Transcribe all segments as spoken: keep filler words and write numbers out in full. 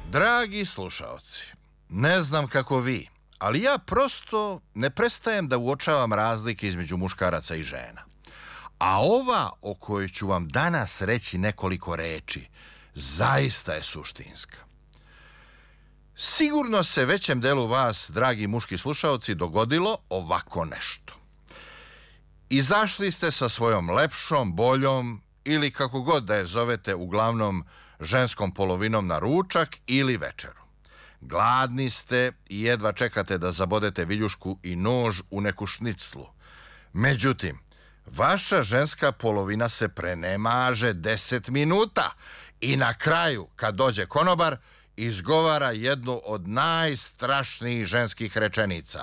Dragi slušaoci, ne znam kako vi, ali ja prosto ne prestajem da uočavam razlike između muškaraca i žena. A ova o kojoj ću vam danas reći nekoliko reči, zaista je suštinska. Sigurno se većem delu vas, dragi muški slušaoci, dogodilo ovako nešto. Izašli ste sa svojom lepšom, boljom ili kako god da je zovete, uglavnom ženskom polovinom na ručak ili večeru. Gladni ste i jedva čekate da zabodete viljušku i nož u neku šniclu. Međutim, vaša ženska polovina se prenemaže deset minuta i na kraju, kad dođe konobar, izgovara jednu od najstrašnijih ženskih rečenica.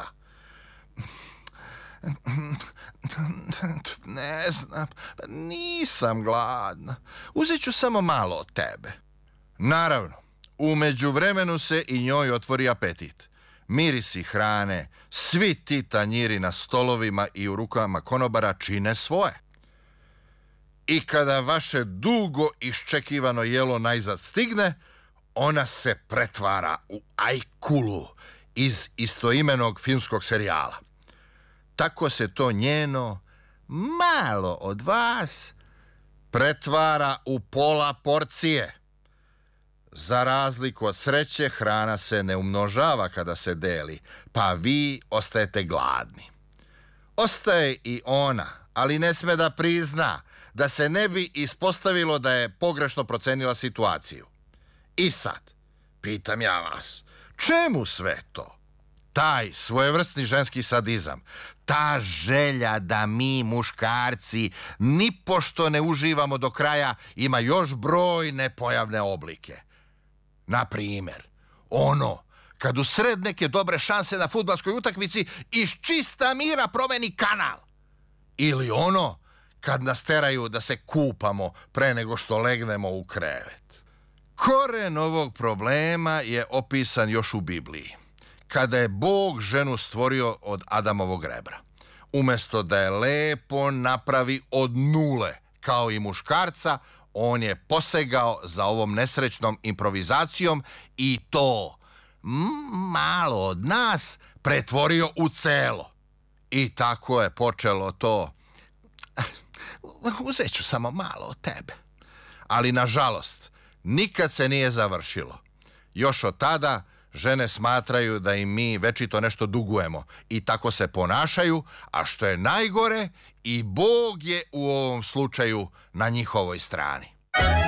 Ne znam, nisam gladna. Uzet ću samo malo od tebe. Naravno, u međuvremenu se i njoj otvori apetit. Mirisi hrane, svi ti tanjiri na stolovima i u rukama konobara čine svoje. I kada vaše dugo iščekivano jelo najzad stigne, ona se pretvara u Ajkulu iz istoimenog filmskog serijala. Tako se to njeno malo od vas pretvara u pola porcije. Za razliku od sreće, hrana se ne umnožava kada se deli, pa vi ostajete gladni. Ostaje i ona, ali ne sme da prizna, da se ne bi ispostavilo da je pogrešno procenila situaciju. I sad, pitam ja vas, čemu sve to? Taj svojevrsni ženski sadizam, ta želja da mi, muškarci, nipošto ne uživamo do kraja, ima još brojne pojavne oblike. Na primjer, ono kad usred neke dobre šanse na fudbalskoj utakmici iz čista mira promeni kanal. Ili ono kad nas teraju da se kupamo pre nego što legnemo u krevet. Koren ovog problema je opisan još u Bibliji, kada je Bog ženu stvorio od Adamovog rebra. Umesto da je lepo napravi od nule, kao i muškarca, on je posegao za ovom nesrećnom improvizacijom i to malo od nas pretvorio u celo. I tako je počelo to. Uzet ću samo malo od tebe. Ali nažalost, nikad se nije završilo. Još od tada žene smatraju da im mi večito nešto dugujemo i tako se ponašaju, a što je najgore, i Bog je u ovom slučaju na njihovoj strani.